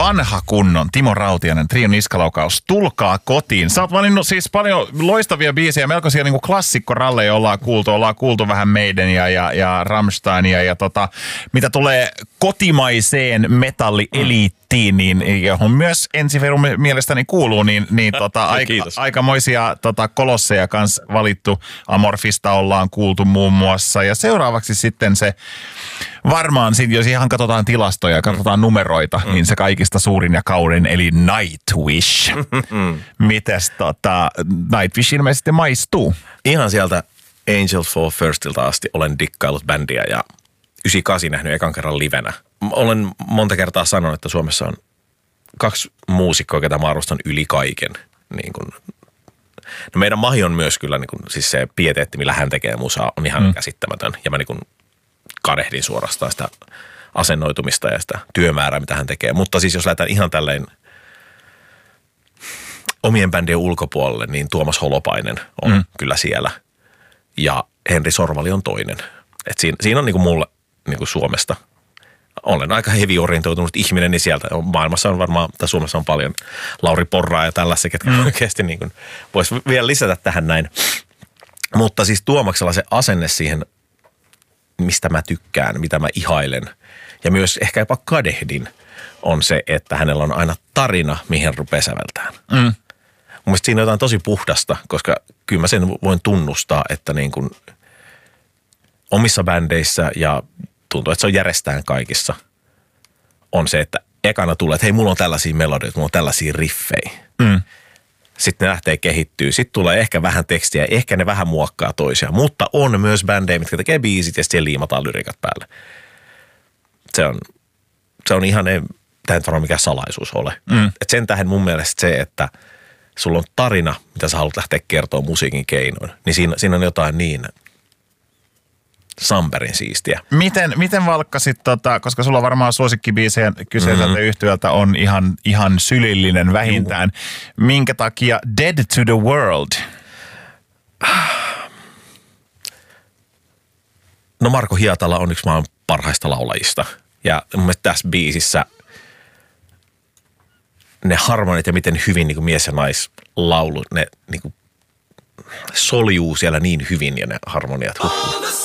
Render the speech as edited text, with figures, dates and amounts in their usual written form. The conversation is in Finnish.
Vanha kunnon Timo Rautiainen, Trion niskalaukaus, Tulkaa kotiin. Sä oot valinnut siis paljon loistavia biisejä, melkoisia niin kuin klassikkoralleja ollaan kuultu vähän Maidenia ja Rammsteinia ja mitä tulee kotimaiseen metallieliittiin, niin johon myös Ensiferun mielestäni kuuluu, aikamoisia kolosseja kans valittu. Amorfista ollaan kuultu muun muassa ja seuraavaksi sitten se varmaan, jos ihan katsotaan tilastoja, katsotaan numeroita, niin se kaikista suurin ja kaurin, eli Nightwish. Mites Nightwish ilmeisesti maistuu? Ihan sieltä Angels Fall Firstilta asti olen dikkaillut bändiä ja 98 nähnyt ekan kerran livenä. Olen monta kertaa sanonut, että Suomessa on 2 muusikkoa, ketä mä arvostan yli kaiken. Niin kun, no meidän Mahi on myös kyllä, niin kun, siis se pieteetti, millä hän tekee musaa, on ihan käsittämätön. Ja mä niin kun kadehdin suorastaan sitä asennoitumista ja sitä työmäärää, mitä hän tekee. Mutta siis jos lähdetään ihan tälleen omien bändien ulkopuolelle, niin Tuomas Holopainen on kyllä siellä. Ja Henri Sorvali on toinen. Et siinä on niinku mulle niinku Suomesta. Olen aika heavy-orientoitunut ihminen, niin sieltä maailmassa on varmaan, tai Suomessa on paljon Lauri Porraa ja tällaisia, ketkä oikeasti niinku voisi vielä lisätä tähän näin. Mutta siis Tuomaksella se asenne siihen, mistä mä tykkään, mitä mä ihailen ja myös ehkä jopa kadehdin, on se, että hänellä on aina tarina, mihin rupeaa säveltämään. Mun mielestä siinä on jotain tosi puhdasta, koska kyllä mä sen voin tunnustaa, että niin kuin omissa bändeissä ja tuntuu, että se on järjestään kaikissa, on se, että ekana tulee, että hei, mulla on tällaisia melodioita, mulla on tällaisia riffejä. Sitten ne lähtee kehittyä. Sitten tulee ehkä vähän tekstiä, ehkä ne vähän muokkaa toisiaan. Mutta on myös bändejä, mitkä tekee biisit ja sitten liimataan lyrikat päälle. Se on ihan, tämä ei varmaan mikään salaisuus ole. Et sen tähden mun mielestä se, että sulla on tarina, mitä sä haluat lähteä kertoa musiikin keinoin, niin siinä on jotain niin samperin siistiä. Miten valkkasit, koska sulla varmaan suosikkibiisejä kyseiseltä yhtyöltä on ihan sylillinen vähintään. Minkä takia Dead to the World? No Marko Hietala on yksi maan parhaista laulajista. Ja mun mielestä tässä biisissä ne harmonit ja miten hyvin niin kuin mies- ja naislaulu, ne niin kuin soljuu siellä niin hyvin ja ne harmoniat.